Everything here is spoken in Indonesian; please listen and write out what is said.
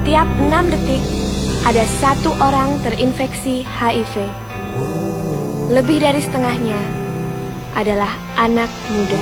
Setiap 6 detik, ada 1 orang terinfeksi HIV. Lebih dari setengahnya adalah anak muda.